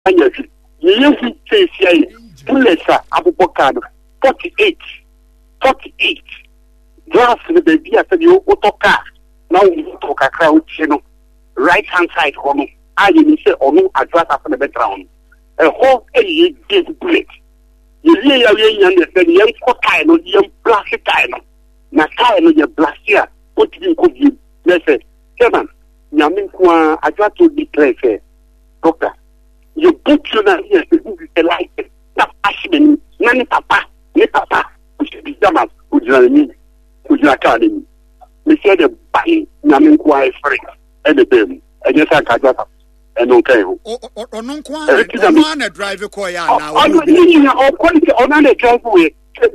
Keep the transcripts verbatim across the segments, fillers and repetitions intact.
Anyaji. You say say bullets are Abubakar forty-eight. forty-eight. Draft the baby after the autocar. Now we talk a crowd channel. Right hand side on I didn't say or no address after the background. A whole a big bullet. You lay away young and young cocaine or young black kind. Nakai no your black here. What did you could you? Let's say, Kevin, Yamin Kwa, I got to declare, Doctor. You put you now here to the light. That passion, none papa, ne papa, which is Damas, which is me, which is academy. We said the buying Yamin Kwa is free, and the baby, and yes, I got that. And okay. Or non quan, a driver coya now. Or quality on a driveway.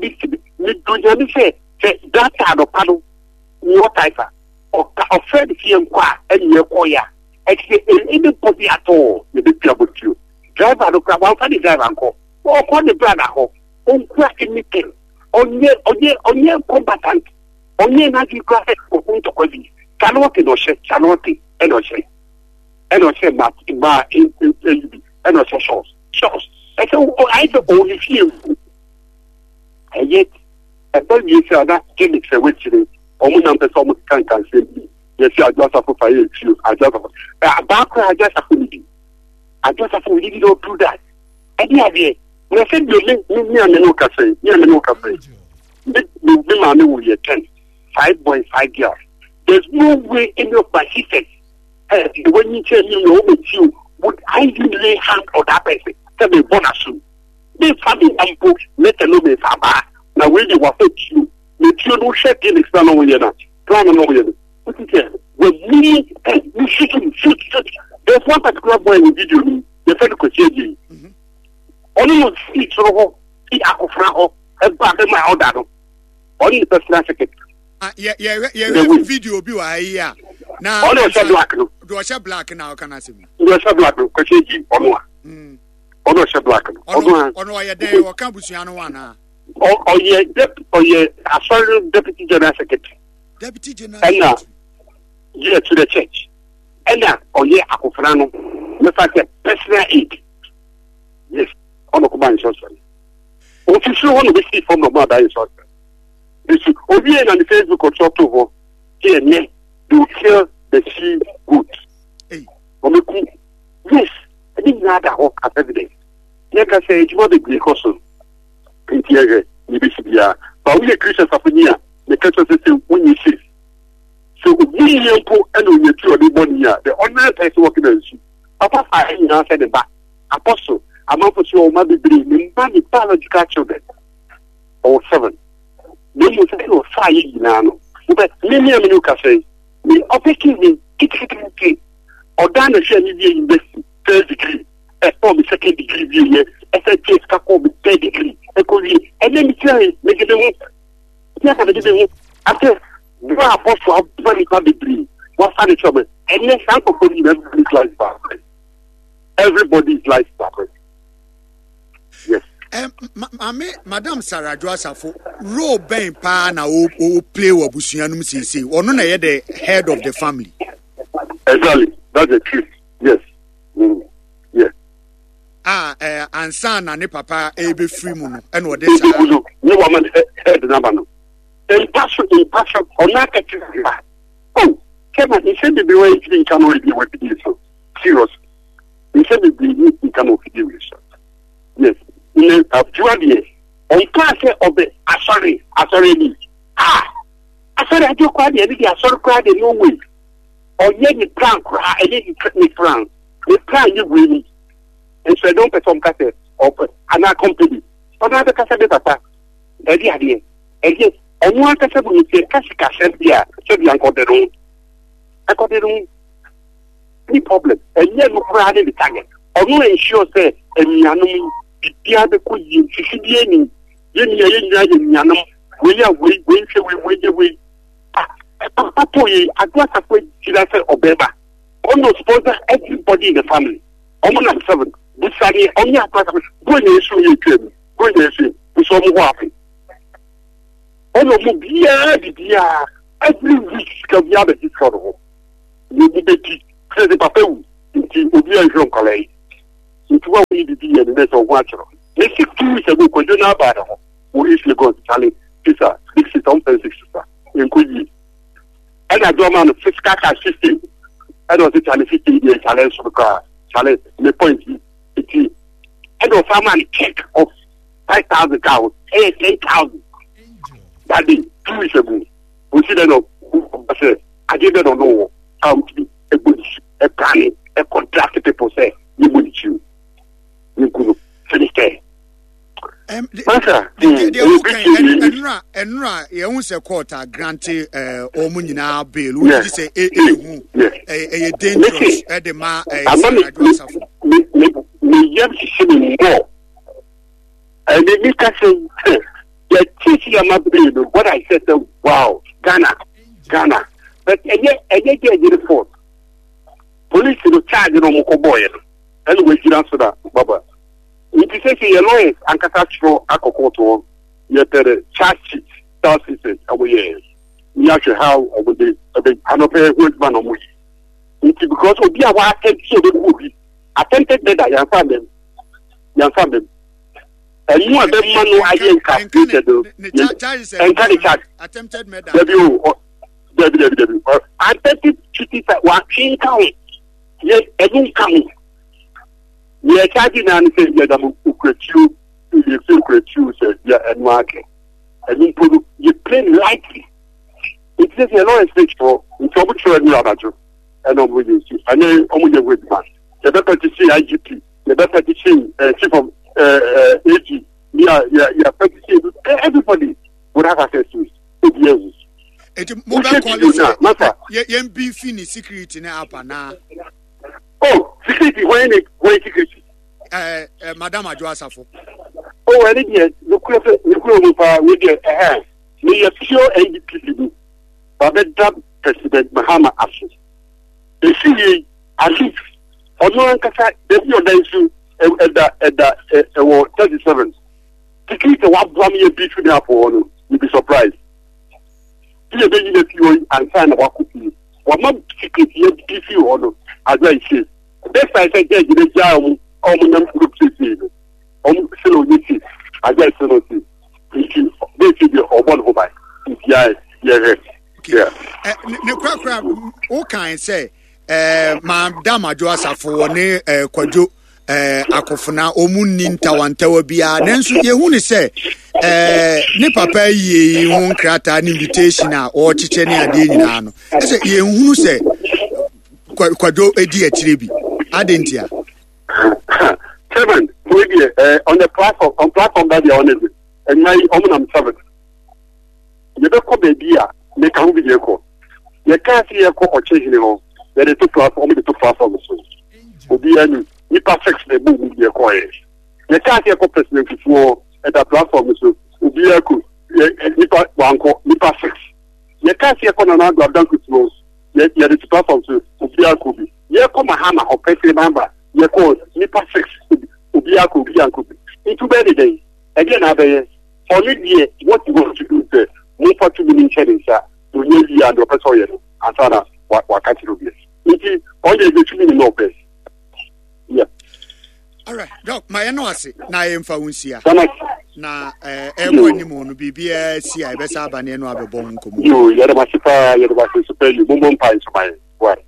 You say, that kind of paddle, no type or Fred Fianqua, and your coya. Actually, anybody at all, the big trouble you. Driver, look about any driver, uncle, or on the brother, on crack anything, on your, on your, on your combatant, on your Nazi class, or Punto Cosi, cannot in Oshe, cannot in Oshe, and Oshe, but in bar in and Oshe shows. Shows. I said, I don't only feel. And yet, I tell you, that gimmicks are which is almost number some can can say. Yes, I just have to fight you. I just have back I just have to leave. I just have to leave you do that. Any idea? When I said you link me and the no cafe, near the no cafe. The man will be ten, five boys, five girls. There's no way in your persistence. When you tell me no with you, would I lay hand on that person? Tell me bonus soon. They family and books, let alone me Saba. Now when you want you, the children check in external way now. Plan on way. When me and we shoot him, shoot, shoot. There's one particular boy in the video, the fellow could say, only one speech for the Akofra, and back in my order. Only the personal secretary. Yeah, yeah, yeah, video be here. Now, all of black, do I share black now? Can I say? You are black, because you are one. Or no, black. Or no, I day or Campusiano one. Or yeah, or yeah, a foreign deputy general secretary. Deputy General. And now, yeah, to the church. And now, oh yeah, Akofrano, the fact that personal aid. Yes, on the combined social. Official one we see from the mother is social. This is over here on the Facebook or talk to her. Here, yeah, you kill the sheep good. Hey, yes, I didn't know that work at every day. Like I say, it's not a great custom. In here, you be severe. But we are Christians of Nia. The culture system when you see. So we young people and we are the money here. The online person working on you. Papa, I now said the back. Apostle, I'm not for sure my baby, the money biological children. Or seven. Then you say, oh, five years now. But many of you can say, me operating me, it's or done a share in the third degree, a form second degree, as a case can call me third degree. And then you say, make it yes, I didn't. After you are supposed to have very bad degree, what's the trouble? And yes, I'm going to everybody's life back. Everybody's life back. Yes. Um, Madam Sarah Joasafo, role ben pa na o play wa busuanum sisi. Ono na ye the head of the family. Exactly. That's the truth. Yes. Mm. Yes. Ah, eh, ansa na ne papa e be free mu no. E no de sa. No woman head number no. In passion, in passion, or not at you. Oh, come on, he said the way you can only be with you. So, serious. He said the way you can only be with you. Yes. In a few years, on class of the Asari, Asari, ah, Asari, I do quite the idea, Asari cried in no way. Or yet the plan, I didn't cut me plan. The plan you bring, and so I don't perform cassette or another company. Another cassette, papa. The idea, and yes. And one can say, Cassica said, yeah, said the uncle the room. I got the room. Any problem. And yet, no crowd in the target. Or no ensure, say, and Yanum, the other could you, she should be any. Yanum, we are wait, wait, wait, wait, wait. Papa, I got a way to say, Obeba. Almost sponsor everybody in the family. Almost seven. This Sunday, only a person, go in the issue you came. Go in the issue. We saw more happy. Oh no, bien, bien. Every week, quand il y a des histoires, il y a des petits, c'est des papiers où, qui oublient un jour collègue. into what we did in the next of one. They six two weeks ago, because you know about it. We usually go to Charlie, Pizza, six is on six in Kuji. And I don't want to fiscal cash system. I don't think Charlie fifty years challenge for the car. Charlie, the point is, I don't find a check of five thousand cows, eight thousand. That day, two weeks ago, we see them. I didn't know how to be a good, a planning, a contracted people say, you would chew. You could finish there. Um, the Enra, Enra, you won't say quarter granted uh Omunina bill, which is a a dangerous at the ma me yam shipping more. And they make us say, you're teaching your bill. What I said, wow, Ghana, Ghana. But and yet, and yet, the report. Police will charge no more boy. And we can answer that, Baba. If you say your lawyers and catastrophe alcohol, you have the charge sheet, start system, away. We actually have over the Hanover Woodman on me. It's because of the attempted so the movie. Attempted that I found them. You found them. And you are the man who I can't and can attempted murder. W W W. Attempted cities at Joaquin County. Yes, Edwin County. We are charging and saying that I'm going to you feel great you say yeah and market. And you you play lightly. It is a law speech for in trouble to any other job. And I'm with you. And then I'm with you with man. The better to see I G P, the better to see chief of A G. Yeah, yeah, yeah, petition. Everybody would have access to it. It's mobile quality. Yeah, be finished security now, now. Oh, security, when it, when security? Uh, uh, Madam Ajuasafo. Oh, and again, the Kurofa, the Kurofa, with the hair. May a pure N D P C, but the President Mahama Ashes. The C A, at least, on one case, there's no danger at the, at the, uh, thirty-seven. Security, what Brammy and Beach with the Apple, you'll be surprised. You may need a few and sign a walk with you. What not security, P C or as I say. Best I say, get the job. Om group city. Om silo niti. I guess silo niti. They should be a one over. Yeah, yeah, yeah. Ne kwa kwa o kan say eh Madam Ajuasafo ne eh Kwadwo eh Akofuna omunni ntawantawa bia nanso ye hu ne say eh ne papa yi hu nkrata ne invitation a o chiche ne ade nyina no. Say ye hu say Kwadwo edi akire bi adentia. Seven, maybe uh, on the platform, on platform that they are on it, and my own seven. You don't come baby, they can't be your call. You can't see a call or change the law. There are two platforms, the two platforms. Will be any Nipa six, the move will be a quiet. You can't see a call president before at that platform, will be a coup. Nipa one call, Nipa six. You can't see a call another of done with those. Yet, the two platforms will be a coup. You come a hammer or press remember. You call Nipa six. Ubia could be uncle. Into many days. Again, I say, for me, what you want to do is move for two minutes, sir, to nearly and the person, and Sana, what can't you do? It is only the two minutes no place. Yeah. All right, Doc, my announce, Naim Faunsia. Na, eh, anyone be B S C, I best have an annual bomb. You, you're the master, you're the master, super, you bomb pines, my wife.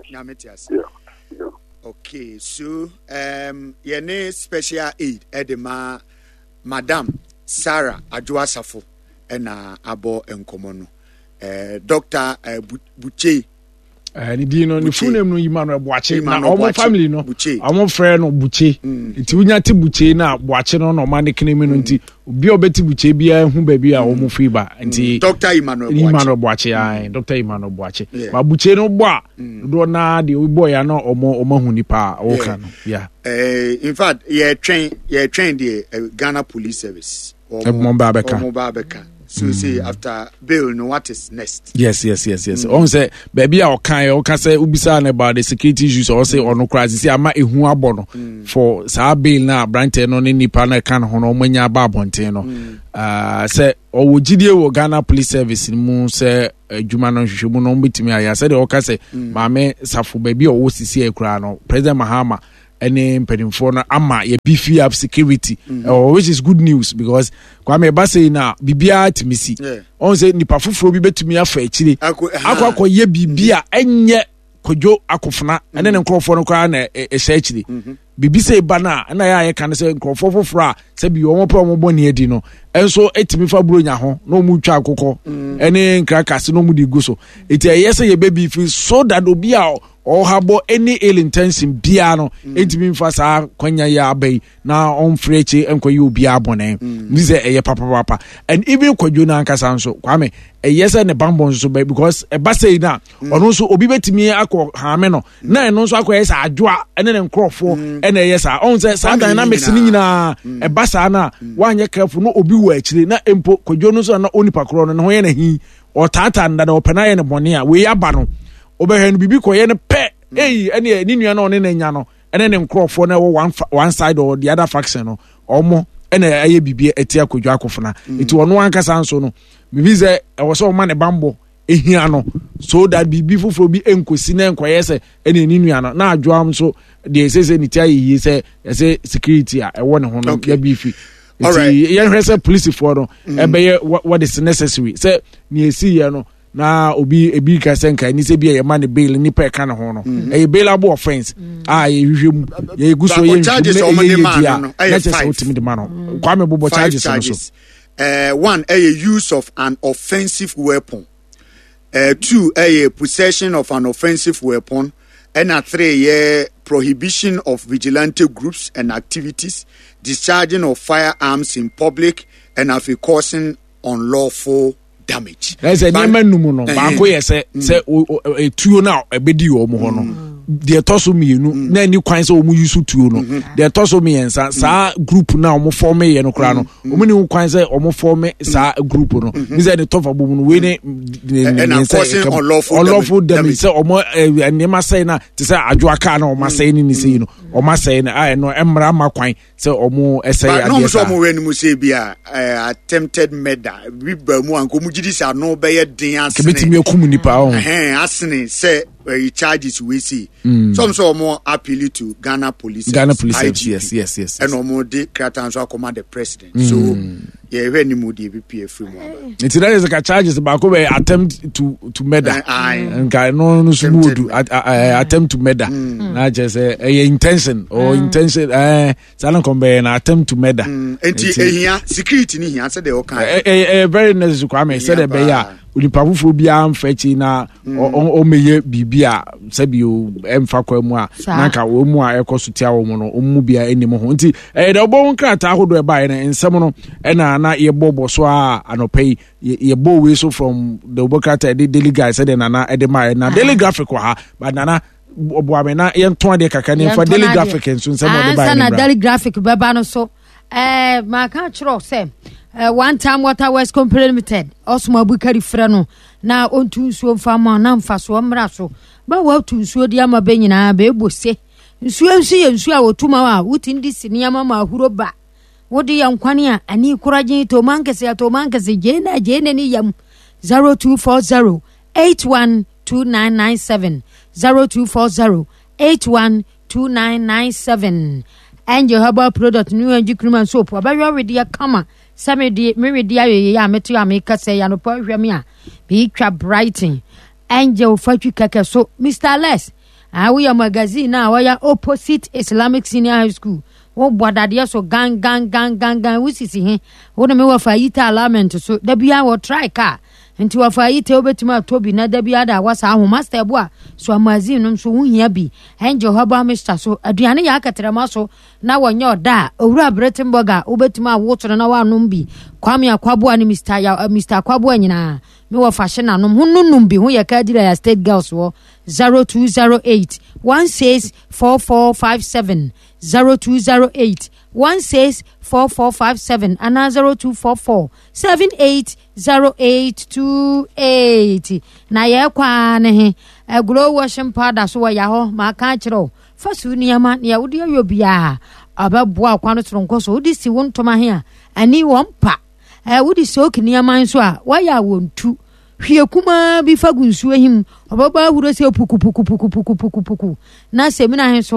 Yeah. Okay, so um yene special aid edema Madam Sarah Ajuasafo ena abo enkomo no eh Doctor uh, Buche eh ni di no ni full name no Emmanuel Boache na omo family no omo friend no Buche nti unya ti Buche na Boache no no ma ne kene me no nti obi obeti Buche bia hu ba bia omo fi ba nti Doctor Emmanuel Boache Emmanuel Boache ai Doctor Emmanuel Boache ma Buche no bo a do na de boy ya no omo omo hu nipa o kan yeah eh in fact ye train ye train the uh, Ghana Police Service omo ba beka omo ba beka. So mm. say after Bill, no, what is next? Yes, yes, yes, yes. Mm. On say baby, I can I can say ubisa about the security issues. Or say or no crisis. See, I'm a who abono for sa Bill na Branton no ni pana can hono manya babonte no. Uh say or wujidie wo Ghana Police Service mu say juma no hwehwe mu no mbetimi aya say the o ka say maame safo baby o wo sisi e kura no President Mahama any mpanimfoɔ no ama yɛ beefy up security mm-hmm. uh, which is good news because kwame ba say na bibia timisi on say nipa foforo bi betumi afa akyire akwa akwa ye bibia enye kodwo akofuna ene ne nkrofo no kwa na ehye akyire bibi say ba na na ya ye kan say nkrofo foforo a say bi omo pa omo boni adi no enso etimi fa bronya ho na omu twa akokɔ ene nkrakase no mu di go so eti ye say ye baby feel so that obi a or habo any ill intention bia no entimi mfa saa kwanya ya abai na on freche enko yi obi abone nize eye papa papa and even kwadwo na nkasa nso kwame eye se ne bambon so because e ba sei na ono nso obi betimi akọ ha me no na eno nso akọ yesa adwoa ene ne nkrofo ene yesa on se sa dynamics ni nyina e ba sa na wanye careful no obi wo akire na empo kwadwo no so na onipa kro no ho ye na hi o tata nda na opena ye ne bone a we aba no obehenu bibi koye ne pe eh ene ni nua na one na nya no ene ne nkrofo na one one side or the other faction no omo ene aye bibi etia kodwa akofona eti ono ankasa nso no bibi ze e wo so ma ne bambo ehia no so that bibi foforo bi enkosi na enkoye se ene ni nua no na adwoam so de sese ni tia yi se se security a e wo ne ho no ya bifi all right yen hwese police for no e be what is necessary say ni esi ye no na obi ebi ka senka ni se bi e ma ne bail ni pe ka ne ho no e bailable offense ah ye hwehwem ye guso ye charges o money man no let's just ultimate the man kwa me bobo charges no so eh one a use of an offensive weapon uh two a possession of an offensive weapon and a three a prohibition of vigilante groups and activities, discharging of firearms in public, and of causing unlawful damage. There's a name no ba ko ye se se tuo na ebedi o mo ho no de toso mi nu na ni kwan se o mu use tuo no de toso mi ensa sa group na o mo form ye no kra no o mu ni kwan se o mo form sa group no mi se de tofa bo no we ne causing unlawful damage se o mo ne ma say na te se adwo aka na o ma say ni ni say no o ma say na ai no emra ma kwan se o mo say ade no so mo we ni mo say bia attempted murder bi ba mu anko mu gidi sa no be ye den asene kebetimi akum nipa o eh asene se he charges we see some so more appeal to Ghana police Ghana police yes yes yes and no de kratan so command the president so yeah we ni mo de B P F free mo it is like charges ba ko be attempt to to murder and no no so do attempt to murder na just a intention or intention eh salon come be na attempt to murder enti ehia security ni hia say dey o kan eh very necessary kwame say dey be ya onipa foforo bia amfachi na o meye bibia sabi o emfa kwa mu a nanka wo mu a ekosotia wo mu no o mu bia enim ho nti eh de obo nkrata ahodo e bae na ensem no e na na ye bobo so a anopai ye bo we so from the obokrata the daily guy said na na e de mai na daily graphic ha but na obo amena ye nton de kaka ne fa daily graphic enso nsem o de bae na daily graphic baba no so eh ma ka chro say Uh, one time Water West Company Limited Osmo Bukari Frano na ontu nsuo mfama na mfaso mmra so ba wa tu nsuo dia ma benyina ba ebose nsuo nsu ye nsuo a wotuma wa wutindi siniama ma huro ba wodi ya nkwane a ani kuraje to mankese ya to mankese je na je na ni yam zero two four zero eight one two nine nine seven zero two four zero eight one two nine nine seven and your herbal product new and cream soap abayo we dia kama Same di me di aye ya metu ya me kase ya no po hwe me a be twa brighton angel fatwi keke so Mister Les ah we magazine na wa ya opposite Islamic Senior High School wo bodade so gang gang gang gang gang wisisi he wo na me wa fa yita alignment so da bia wo try car nti wa fa yita obetima tobi na da bia da wasa ho master bo a so magazine no so huhia bi angel haba Mister so aduane ya akatrema so na wonye oda owura Bretenburger obetima wotoro na wa numbi kwame akwabo ani Mister ya Mister akwabo anyina me wa fashion anom hununum bi ho ya kadira ya state girls wo zero two zero eight one six four four five seven zero two zero eight one six four four five seven and zero two four four seven eight zero eight two eight na ye kwa ne he a glow washing powder so ya ho ma ka kiro fasu niama ne ya wodi ayobia ababoa kwano tronko so wodi si wontoma he a ani wompa eh wodi so kiniama nso a waya wontu hwie kuma bi fagu nsuo him obaba huro se puku puku puku puku puku puku na semina he so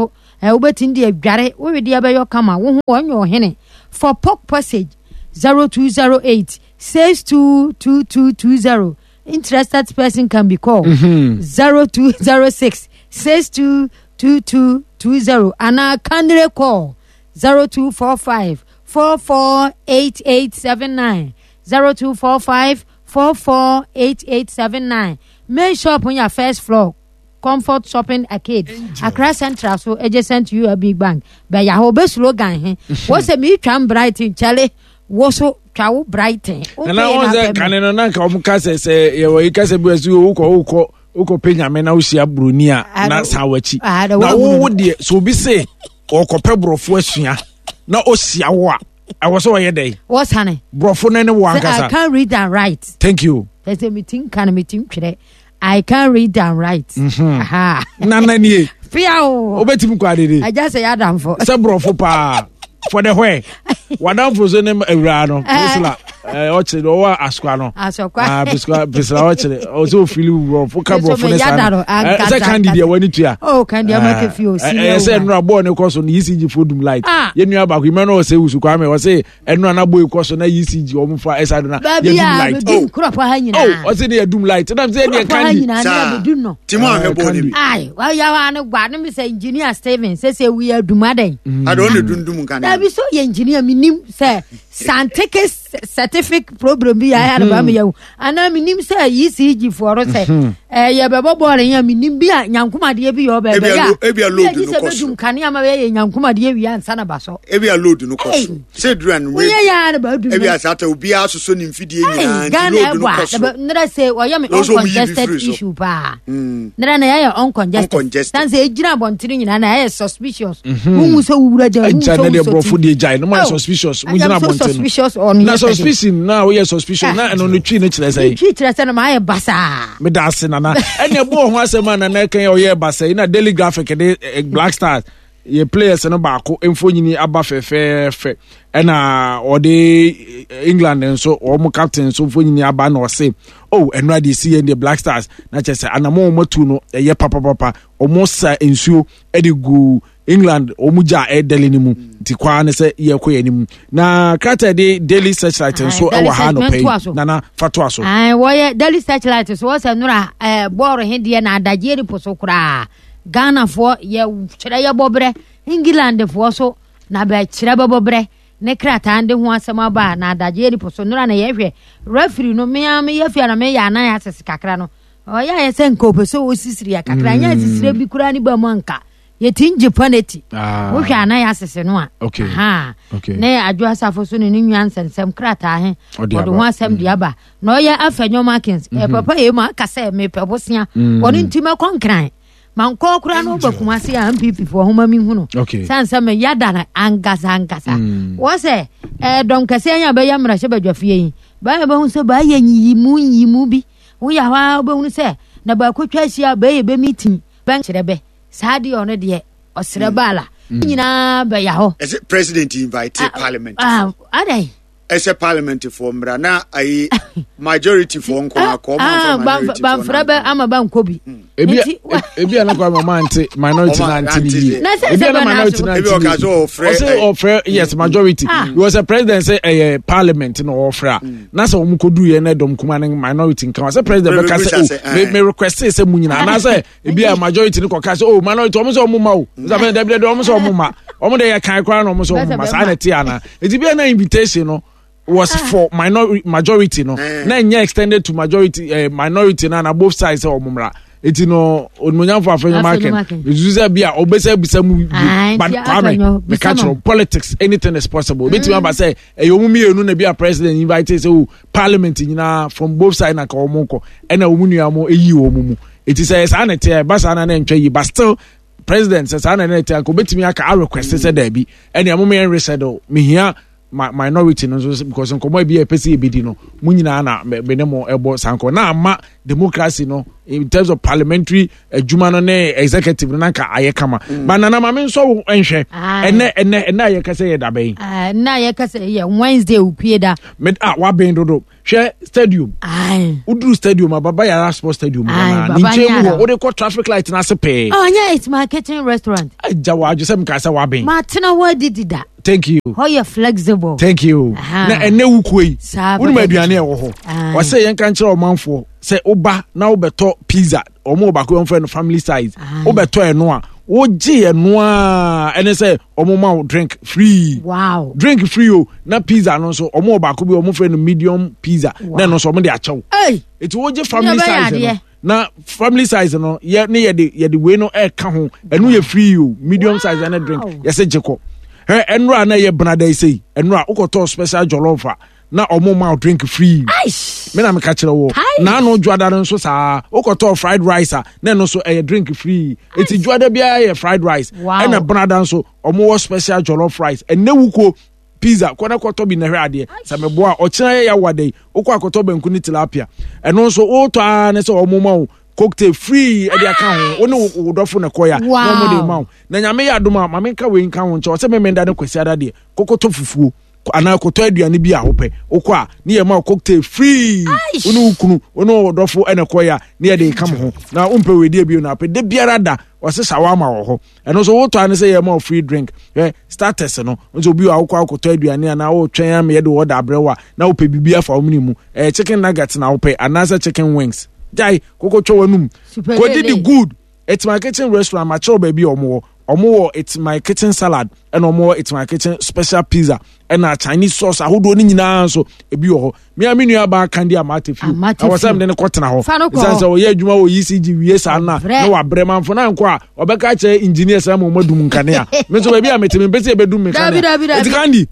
eh ubetin di adware we di abeyo kama wo ho onyo hene for pork passage zero two zero eight six two two two two zero. Interested person can be called mm-hmm. zero two zero six six two two two two zero and our candidate call zero two four five four four eight eight seven nine zero two four five four four eight eight seven nine. Main shop on your first floor. Comfort Shopping Arcade. Accra Central so adjacent to you a big bank. But ya hobe slogan what's a me tram brighton chale woso twawo brighton. And I was there kaneno na ka omuka se se ye we ka se buasu uko uko uko penya me na usia brunia na sawachi. Na wo de so bi say okope brofo asua na osia wo a I was so day. What's honey? Brofo na ne wo ankasa. I can't read and write. Thank you. There's a meeting can meeting today. I can't read and write. Mhm. Aha. Nana ni. Fiao. Obetim kwa dede. I just say Adam for. Say brofo pa. For the way. Wadam for so nem ewra no. Bisla. Eh oche do wa askwa no. Askwa. Ah bisla bisla oche. O so feel brofo ka brofo ne sana. Say candidate wani tua. Oh candidate make feel see. Eh say enura boy ne koso ne E C G fodum light. Ye nua ba ko me no say usu kwa me o say enura na boy koso na E C G o mfa esade na ye dum light. Oh crop ha nyina. Oh o say ne dum light. Na say ne candidate. Timo ahebo ne bi. Ai wa ya wa ne gba ne me say engineer Steven say say we adumaden. I don't dundum kan. Na bi so ye engineer minim say scientific certificate program bi ya ya ba me yawo. Ana minim say E C G for say eh ye bebo ball ya minim bi nyankuma de bi yo be be ya. E bi load no cost. Dum kan ya ma ye nyankuma de wi ansa na ba so. E bi load no cost. Say duran we. We ya na ba dum. E bi asata obi asoso ni mfidie nyina. Ghana no cost. Nra say o ya me uncongested issue pa. Nra na ya uncongested. Dan say ejira bontiri nyina na ya suspicious. Wu so wura ja wu so. Na de brofo de jai no more suspicious. Mu jina bontiri. Suspicious on. Na suspicion na we suspicious na eno no twi ne kire say. Twi kire say na ma ya basa. Me da ase na na. Ene bo ho asema na na kan o ye basa na Daily Graphic de Black Stars ye players no ba ko emfonyini aba fefe fe ena ode England nso o mo captain so emfonyini aba na o say oh enra de see in the Black Stars na chese anamo matu no ye papa papa o mo sa ensuo e de gu England o mu ja e deli ni mu ti kwa ne se ye ko ye ni mu na krata de Daily Searchlight nso e wa ha no pay na na fatwa so ai wo ye Daily Searchlight so wo se nura eh boro hindie na adaje ri poso kura Ghana for ye kire ye bobre England for so na ba kire bobre ne krata ande ho asema ba na adaje ri poso nura na ye hwe referee no me am ye fia na me ya na ya sese kakra no o ya ye se nko so o sisiri ya kakra nya sisire bi kura ni ba mu anka yetinje paneti wo hwa na ya sese no a ha ne adwo asafo so ne nwan sensem krata he odo ho asem dia ba na o ya afanyo markings e papa e ma kasa me pebosia woni ntima konkran man ko kura no bakumase ya M P P fo homa mi hu no sansa me yada na angasa angasa wo se eh don kase anya ba ya mra she badwafie yi ba ba hu se ba ya nyimu nyimu bi wo ya wa ba hu se na ba ko twasia ba ye be meeting ban kirebe sadi ono de osre bala nyina ba ya ho as president invited parliament ah adai as a parliament for mra na ai majority for nko akọ ah ban fraba ama ban kobi ebi ebi ana kwa mama anti minority na anti ni ebi ana minority na ebi o ka so ofre yes majority he was a president say eh parliament no ofra na so mu kodu ye na dom kuma minority nkan say president be ka say me request say munyina na say ebi a majority ni ko ka say oh minority o mo so mo ma o za me de de o mo so mo ma o mo de ya kan kwa no mo so mo ma sa na ti ana eti bi na invitation no was for minority majority no na nya extended to majority uh, minority na na both sides o mumra eti no onmunyam for afenyo market uzuza bia obesa bisa mu but kwame me catch politics anything is possible beti ma ba say e yo mumi enu na bia president invite say o parliament nyina from both sides na ka omunko e na omunua mo eyi o mumu eti say sa na te ba sa na na ntwa yi but still president say sa na na te ko betimi aka request say da bi e na mo me reset do me hia minority no so because nkomo bi e pese e bedi no mu nyina na be ne mo ebo sanko na ama democracy no in terms of parliamentary adwuma no ne executive no nanka ayekama ba nana ma me nso enhwe ene ene ene ayekase ye daben ah na ayekase ye Wednesday ukwieda me ah wa ben dodo hwe stadium ai udru stadium ababa ya sports stadium na ni nche mu wo de ko traffic light na se pe oh yeah, it's my kitchen restaurant ajawa ajusem ka se wa ben ma tena wa didida. Thank you. How you flexible. Thank you. Na ene wukoi. Wonu maduane e wo ho. Wa say yen kan kire omanfo say oba na wo beto pizza. Omo oba ko yonfre no family size. Wo beto eno a wo gi eno a ene say omo ma drink free. Wow. Drink free o na pizza no so omo oba ko bi omo fre no medium pizza. Na no so omo de achew. Hey. It wo gi family size no. Na family size no ye ne ye de ye de we no e ka ho. Eno ye free o medium size na drink. Ye say jeko. Hey, enra na ye brother say enra ukoto special jollof na omo ma drink free me na me ka kire wo na no juada nso sa ukoto fried rice na no so e drink free eti juada bia ye fried rice e na brother nso omo wo special jollof rice e na wuko pizza kwana koto bi na hwe ade sa me boa o kire ya wade ukwa koto banku ni tilapia e no so o to an se omo ma cocktail free e dey account wo ne wodofo ne koya no mo dey ma na nyame ya adoma ma me nka we nka ho nche o se me menda ne kwasi ada de kokoto fufuo ana koto aduane bi a hope okọ a ne ye ma cocktail free wo ne ukunu wo ne wodofo ene koya ne ye dey kam ho na umpe we dey bi na pe de biara da o se shawama wo ho eno so wo to an se ye ma free drink eh starters no nso bi a okọ akoto aduane na wo twen am ye de wo da abrewa na wo pe bibia fa wo minimu eh chicken nuggets na wo pe anasa chicken wings Jai koko chowanum ko did good. It's my kitchen restaurant my chow baby omo omo it's my kitchen salad and omo it's my kitchen special pizza and a Chinese sauce ahodo ni nyina so ebi ho me a menu aba candy amate fi I was am den kwotena ho sense o ye adwuma o E C G wie sa na na wa breman fo na nko a obeka che engineer sa mo madum nkane a me so baby a meteme pese ebedum nkane it's candy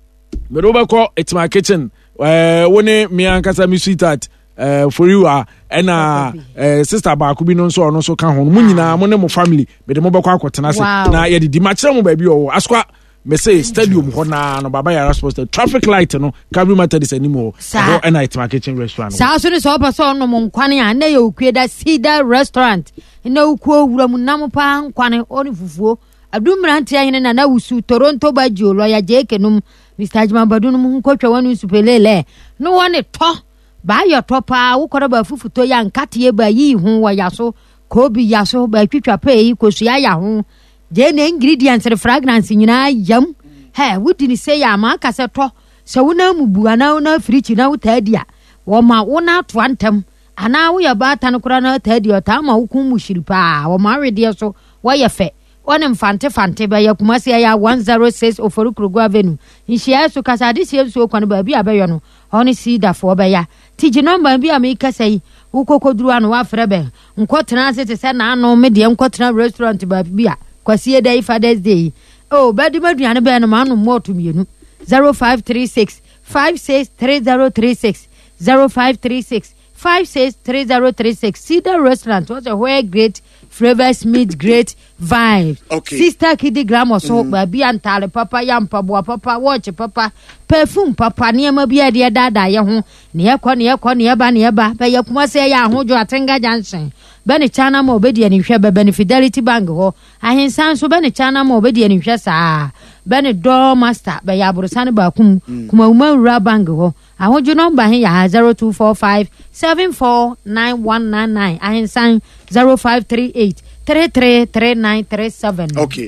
me do beko it's my kitchen eh woni me ankasa me sweetheart Uh, for you are and uh, uh, sister baako bi no so no so ka ho mo nyina mo ne mo family be de mo bekọ akotena se na ye di ma kire mo ba bi o askwa me say stadium ho na no baba ya sports traffic light no Calvary Methodist anymore ho and night my kitchen restaurant sa so ne so pa so no mo nkwane a na ye okueda Cedar restaurant na ukuo wura mu nam pa nkwane oni fufuo adumrante ahene na na wusu Toronto bajo lo ya jekenum Mister Ajman Badunu mu nkotwa wanu supelele no woni to ba yo topa wo koro ba fufuto ya nkate ba yi hu wa yaso ko bi yaso ba twitwa pay ko su ya ya hu je na ingredients re fragrance nyina yam he wudi ni say ya ma ka se to se wo na mu bu ana wo na fridge na wo tadia wo ma wo na to antem ana wo ya ba tan kura na tadia ta ma wo kun mu shiripa wo ma rede so wo ye fe one mfante fante ba ya kuma se ya one oh six Oforukrogu Avenue nhia so kasa de sie so kwan ba bi abeyo no oni Cedar fo ba ya tiji number bi ameka sei ukokoduru anu wa frebe nkotena se te se na anu me de nkotena restaurant ba bi a kwasi day Father's Day oh ba di maduane ba no ma anu moto mienu zero five three six five six three zero three six zero five three six five six three zero three six Cedar restaurant was a where great flavors meet great vibes. Okay. Sister Kidi Gramo so baby antale papa yampa boa papa watch papa perfume papa niema bia de dada ye ho ne yakọ ne yakọ ne ba ne ba ba ye kuma se ya ho jo atenga junction be ne chana ma obedi ani hwe be ne Fidelity Bank ho ahensan so be ne chana ma obedi ani hwe saa be ne door master be ya burusan ba kum kuma umawura bank ho ahojo number he ya zero two four five seven four nine one nine nine ahensan zero five three eight three three three nine three seven. Okay.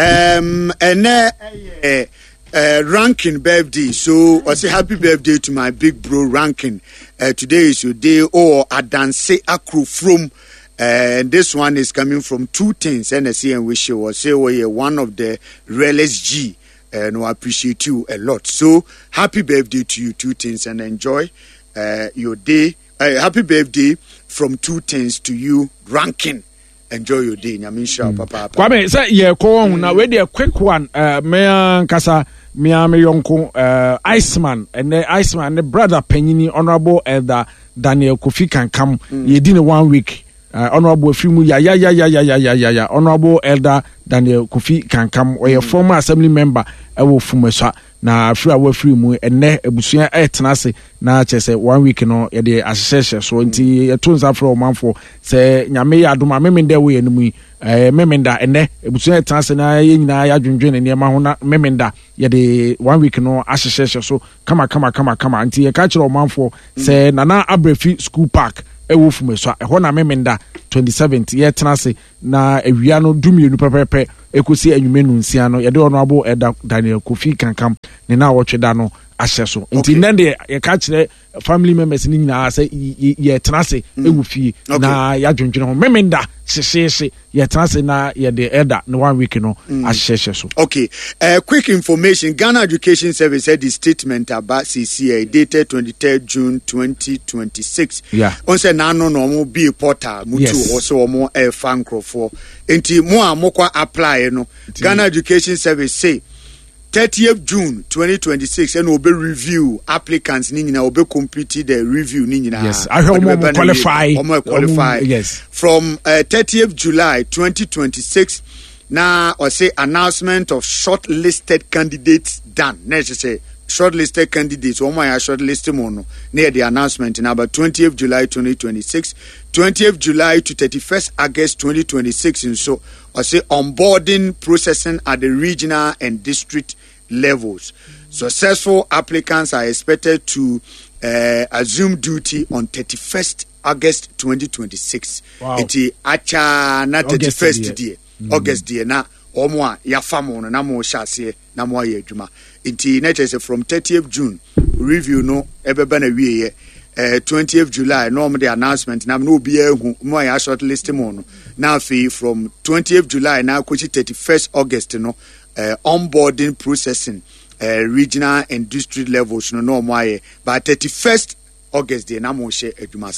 Um and uh, uh, uh Rankin birthday. So I say happy birthday to my big bro Rankin. Uh, today is your day or Adanse Akru from uh, and this one is coming from two things and I see and wish you was say we are one of the realest G and I appreciate you a lot. So happy birthday to you two things and enjoy uh, your day. Uh, happy birthday from two things to you Rankin. Enjoy your day. Nyamisha papa. Kwame say ye ko on na we dey quick one uh me ankasa me am yonko uh Iceman and the Iceman the brother Penyini Honorable Elder Daniel Kofi Kankam mm. ye di ne one week uh, Honorable Afimu ya ya ya ya ya ya ya ya Honorable Elder Daniel Kofi Kankam or your former assembly member e wo Fumeswa na afiri a wafiri mu enne ebusua etena ase na kyese one week no ye de ahyehyɛ so nti eto nsa fra omanfo sɛ nyame ya adoma memenda we enemu eh memenda enne ebusua etena ase na ye nyina ya dwendwen ne ma ho na memenda ye de one week no ahyehyɛ so kama kama kama kama nti ye ka kyerɛ omanfo sɛ nana abrefi school park ewo fume so ehɔ na memenda twenty-seventh ye tena ase na ewia no dumienu pepepe ekosi anwumenu nsia no ye de ono abo eda Daniel Kofi kankam ne na wɔtwe da no ahyɛ so nti nne de ye ka kyerɛ family members ni nyina sɛ ye tena ase ewu fie na ya dwendwene ho memenda hyehyehye ye tena ase na ye de eda no one week no ahyehye so. Okay, uh, quick information. Ghana Education Service had the statement about C C A dated twenty-third June twenty twenty-six. Yeah. On say na no no mo be portal mutu also mo e fan crofo. Enti mo a mo kwa apply no. Ghana Education Service say thirtieth June twenty twenty-six and obe review applicants ni nyina obe complete the review ni nyina. Yes, I heard more qualify. More qualify. Yes. From uh, thirtieth July twenty twenty-six now or say announcement of shortlisted candidates done. Next say shortlisted candidates one more shortlisted mono near the announcement now about twentieth July twenty twenty-six, twentieth July to thirty-first August twenty twenty-six and so or say onboarding processing at the regional and district levels. Successful applicants are expected to uh, assume duty on thirty-first August twenty twenty-six. Wow. Iti acha na thirty-first day. August day na omo a ya famo no na mo hyase na mo aye adwuma. Iti na chese from thirtieth June review no ebeba na wieye. Uh, twentieth July no the announcement na no be ehu mo ya shortlist mo no now from twentieth July now ko thirty-first August no uh, onboarding processing uh, regional and district levels no no mo aye by thirty-first August day na mo share adwuma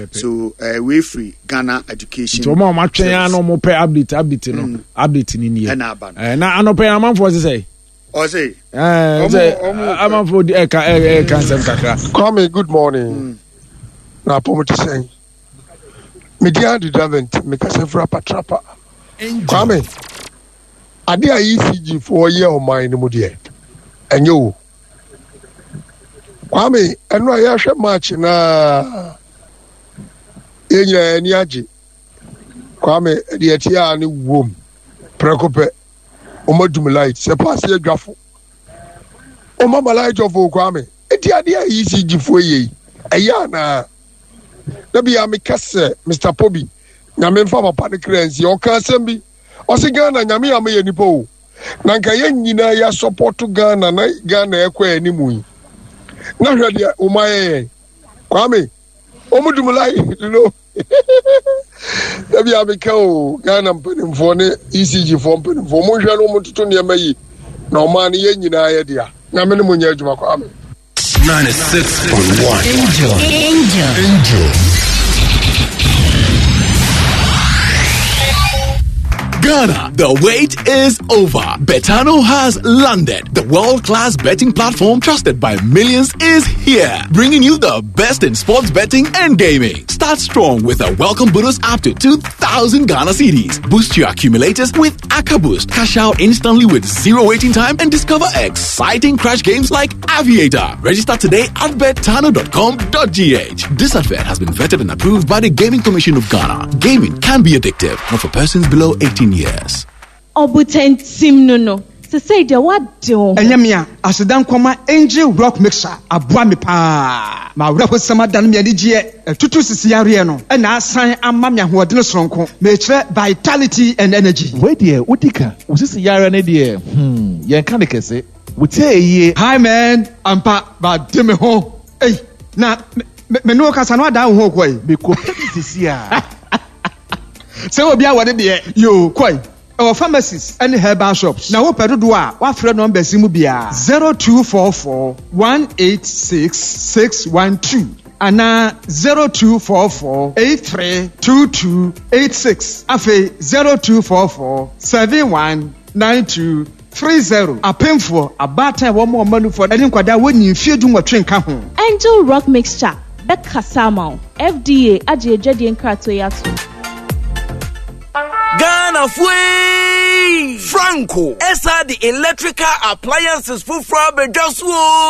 so uh, we free Ghana Education so mo ma twen ya no mo pe update update no update ni ni na aba eh na anope amanfo say o say eh say amanfo e ka e kan sem kakra Kwame, good morning. Mm. Na pomo to say media development me ka se fra patrapa Kwame ade a E C G for year o mine no de enyo Kwame eno ya hwe match na enya ni age Kwame de etia ni wom prekope o modum light se pass ye dwafo o mama light of Kwame edi ade a E C G for ye eya na na bia me kase Mister Pobi na me mfa papa ne kransi o ka sembi o se Ghana nyame ya me nipo o na nka ye nyina ya support Ghana na Ghana ekwa animu yi na hwede o maye Kwame o mudum lai no na bia me ka o Ghana mpanimfo ne E C G fo mpanimfo mo hwe no mo tutu ne mayi na o ma ne ye nyina ya dia na me ne mo nya adwuma Kwame ninety-six point one Angel. Angel. Angel. Ghana, the wait is over. Betano has landed. The world-class betting platform trusted by millions is here, bringing you the best in sports betting and gaming. Start strong with a welcome bonus up to two thousand Ghana cedis. Boost your accumulators with Aka Boost. Cash out instantly with zero waiting time and discover exciting crash games like Aviator. Register today at betano dot com dot g h. This advert has been vetted and approved by the Gaming Commission of Ghana. Gaming can be addictive, not for persons below eighteen years. Obuten sim no no. Se say de what do? Enyamia, asedan kwama Angel Rock Mixer aboa me pa. Ma wura ho sama dan me adigye tutu sisiare no. E na asan ama me ahoɔden soronko. Me kire vitality and energy. Wait there, udika. Usisi yare ne de. Hmm, yen kan de kese. Wote ye. Hi man, ampa ba de me ho. Hey, na me me no kasa no ada ho koi. Me ko sisi a. Se obi a wade de yo koi. Our pharmacies and herbal shops. Now, what do I? What friend number Simubia? Zero two four four one eight six six one two. And now zero two four four eight three two two eight six. Afe zero two four four seven one nine two three zero. A painful a batter one more money for any quada when you feel doing what train come. Angel Rock Mixture. Becca Samo. F D A. Ajay Jadian Kratoyatu. Ghana Fway! Hey, Franco, S R the electrical appliances for Frabedaswo.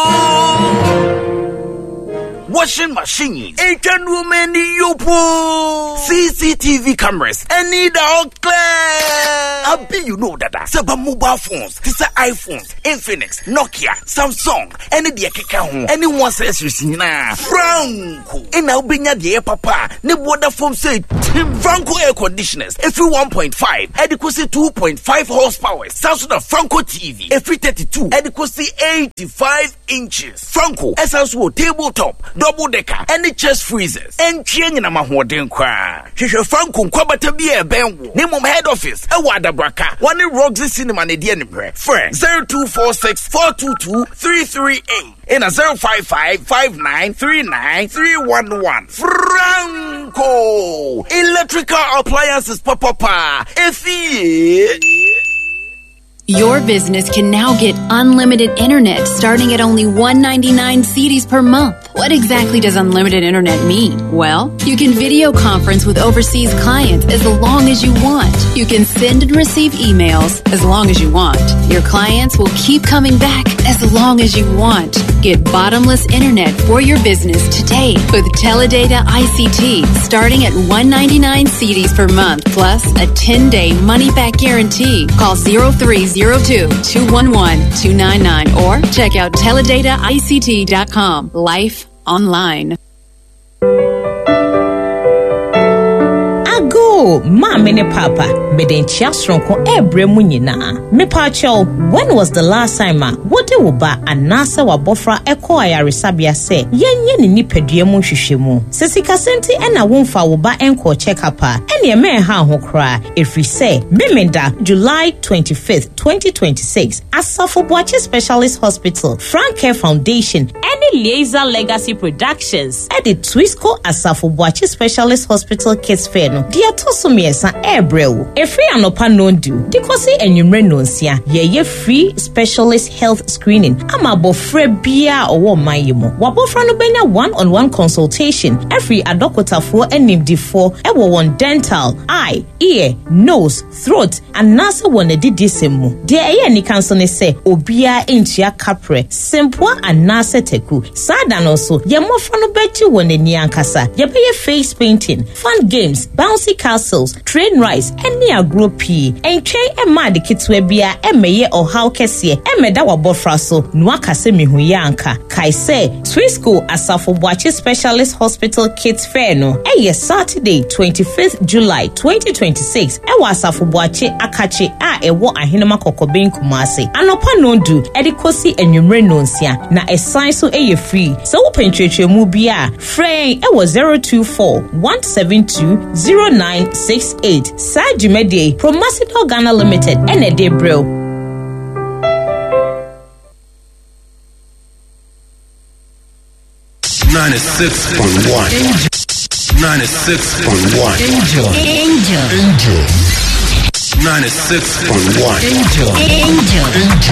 Washing machine, Asian woman, yopo, C C T V cameras, and need all clear. I be you know that several mobile phones, these are iPhones, Infinix, Nokia, Samsung, any the Keka, anyone says you see now. Franco, and now be near the papa, ne water foam say Franco air conditioners, every one point five, adequacy two point five horsepower, Samsung Franco T V, every thirty-two, adequacy eighty-five inches. Franco, S S O tabletop. Double decker, any chest freezers, and chain in a mahoden cry. She shall Franco Quabata be a benwo. Name of head office, a wada braka, one in Roxy Cinema, the Dianimbre. Friend zero two four six four two two three three eight in a zero five five five nine three nine three one one. Franco electrical appliances, papa. If your business can now get unlimited internet starting at only one ninety-nine cedis per month. What exactly does unlimited internet mean? Well, you can video conference with overseas clients as long as you want. You can send and receive emails as long as you want. Your clients will keep coming back as long as you want. Get bottomless internet for your business today with Teledata I C T starting at one ninety-nine cedis per month plus a ten-day money-back guarantee. Call zero three zero two two one one two nine nine or check out teledata I C T dot com. Life online. Ago, mama ne papa, beden chiastronko ebre mu nyina. Me pacho, when was the last time a wode wo ba anasa wa bofra eko ayaresabia se yenye ni nipadua mu hwehwe mu. Sesika senti ena wonfa wo ba enko check up a ene me ha ho kra efri se memenda July twenty-fifth twenty twenty-six Asafo Boache Specialist Hospital, Franke Foundation, any Laser Legacy Productions at the Twisco Asafo Boache Specialist Hospital Kids Fair no dia toso miesa ebrew efri anopa nondu dikosi enwumre nonsia ye ye free specialist health screening ama bofre bia owo mayemo wabofra no benya one on one consultation every adokotafo enimdifo ewo won dental, eye, ear, nose, throat and nasa won edidisemu de eye ni kanso ne se obia entua kapre simple and nasa teku sada no so ye mofra no beji won eni ankasa ye be ye face painting, fun games, bouncy castles, train rides, any agro pee, and train a mad kitwe bia, emeye or how kesie, emeda wabofraso, nwakase mihuyanka, kaise, Twisco Asafo Boache Specialist Hospital Kids Fair no, eye Saturday twenty-fifth July twenty twenty-six, ewa Asafo Boache akache a ewo ahinema kokobin kumase, anopa nondu, edikosi enyumre nonsia, na esign so eye free, so open tretre mubia, frey ewo zero two four one seven two zero nine six eight. Sajumede, Promasido Ghana Limited, N A D Bro. ninety-six point one. ninety-six point one. Angel. Angel. Angel. ninety-six point one. Angel. Angel. Angel.